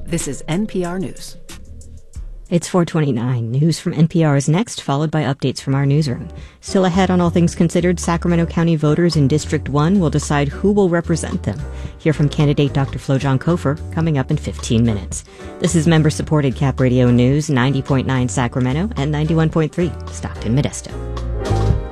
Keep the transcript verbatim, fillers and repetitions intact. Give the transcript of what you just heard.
This is N P R News. It's four twenty-nine. News from N P R is next, followed by updates from our newsroom. Still ahead on All Things Considered, Sacramento County voters in District one will decide who will represent them. Hear from candidate Doctor Flojan Kofer coming up in fifteen minutes. This is member-supported Cap Radio News, ninety point nine Sacramento and ninety-one point three Stockton Modesto.